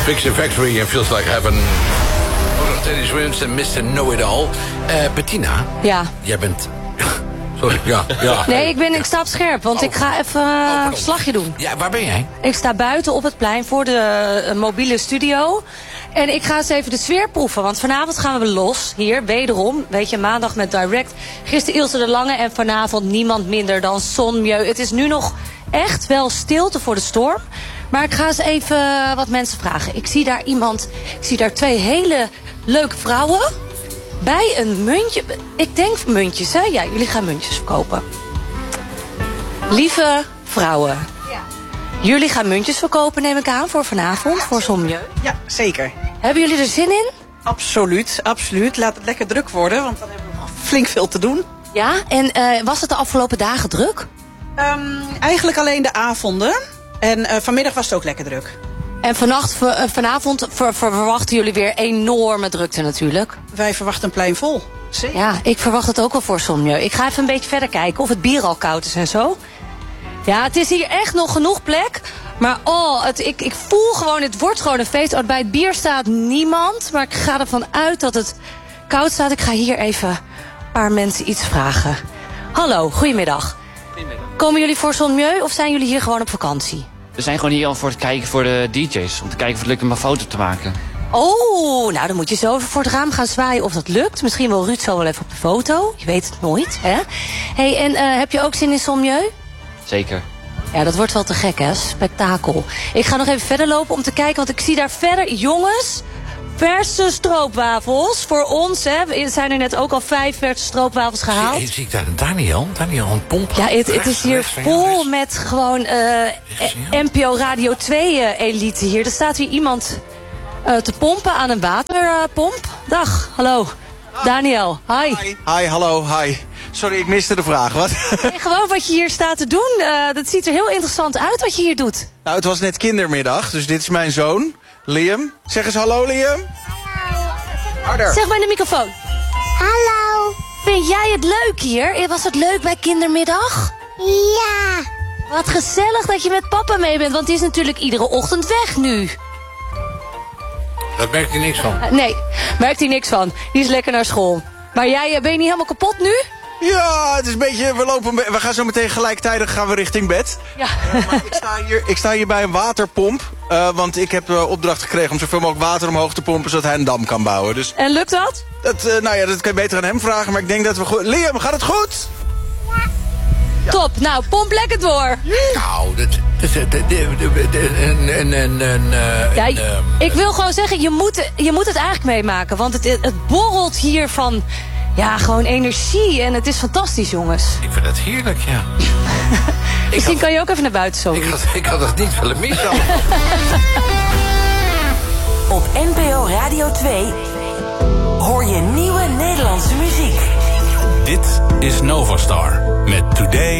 Fiction Factory en Feels Like Heaven. Teddy Swims en Mr. Know-It-All. Bettina. Ja. Jij bent... Sorry, ja. Nee, ik sta op scherp, want ik ga even een verslagje doen. Ja, waar ben jij? Ik sta buiten op het plein voor de mobiele studio. En ik ga eens even de sfeer proeven, want vanavond gaan we los. Hier, wederom, weet je, maandag met Direct. Gisteren Ilse de Lange en vanavond niemand minder dan Son Mieu. Het is nu nog echt wel stilte voor de storm. Maar ik ga eens even wat mensen vragen. Ik zie daar twee hele leuke vrouwen bij een muntje. Ik denk muntjes, hè? Ja, jullie gaan muntjes verkopen. Lieve vrouwen. Ja. Jullie gaan muntjes verkopen, neem ik aan, voor vanavond, voor Son Mieu. Ja, zeker. Hebben jullie er zin in? Absoluut, absoluut. Laat het lekker druk worden, want dan hebben we nog flink veel te doen. Ja, en was het de afgelopen dagen druk? Eigenlijk alleen de avonden. En vanmiddag was het ook lekker druk. En vanavond verwachten jullie weer enorme drukte natuurlijk. Wij verwachten een plein vol. Zeker. Ja, ik verwacht het ook wel voor Son Mieu. Ik ga even een beetje verder kijken of het bier al koud is en zo. Ja, het is hier echt nog genoeg plek. Maar ik voel gewoon, het wordt gewoon een feest. Bij het bier staat niemand, maar ik ga ervan uit dat het koud staat. Ik ga hier even een paar mensen iets vragen. Hallo, goedemiddag. Goedemiddag. Komen jullie voor Son Mieu of zijn jullie hier gewoon op vakantie? We zijn gewoon hier al voor het kijken voor de DJ's. Om te kijken of het lukt om een foto te maken. Oh, nou dan moet je zo even voor het raam gaan zwaaien of dat lukt. Misschien wil Ruud zo wel even op de foto. Je weet het nooit, hè? Hey, en heb je ook zin in Son Mieu? Zeker. Ja, dat wordt wel te gek, hè? Spektakel. Ik ga nog even verder lopen om te kijken, want ik zie daar verder... Jongens, verse stroopwafels voor ons, hè? Er zijn er net ook al 5 verse stroopwafels gehaald. Zie ik daar Daniel een pomp? Ja, het is hier vol met gewoon NPO Radio 2 elite hier. Er staat hier iemand te pompen aan een waterpomp. Dag, hallo. Daniel, hi. Hi, hallo, hi. Sorry, ik miste de vraag. Wat? Nee, gewoon wat je hier staat te doen. Dat ziet er heel interessant uit wat je hier doet. Nou, het was net kindermiddag, dus dit is mijn zoon, Liam. Zeg eens hallo, Liam. Hallo. Harder. Zeg maar in de microfoon. Hallo. Vind jij het leuk hier? Was het leuk bij kindermiddag? Ja. Wat gezellig dat je met papa mee bent, want die is natuurlijk iedere ochtend weg nu. Daar merkt hij niks van. Nee, merkt hij niks van. Die is lekker naar school. Maar jij, ben je niet helemaal kapot nu? Ja, het is een beetje, we gaan zo meteen gelijktijdig richting bed. Ja. Maar ik sta hier bij een waterpomp. Want ik heb de opdracht gekregen om zoveel mogelijk water omhoog te pompen, zodat hij een dam kan bouwen. Dus, en lukt dat? dat kan je beter aan hem vragen, maar ik denk dat we goed... Liam, gaat het goed? Ja. Top, nou, pomp lekker door. Nou, ik wil gewoon zeggen, je moet het eigenlijk meemaken. Want het borrelt hier van... Ja, gewoon energie. En het is fantastisch, jongens. Ik vind het heerlijk, ja. Misschien kan je ook even naar buiten zo. Ik had het niet willen missen. Op NPO Radio 2 hoor je nieuwe Nederlandse muziek. Dit is Novastar met Today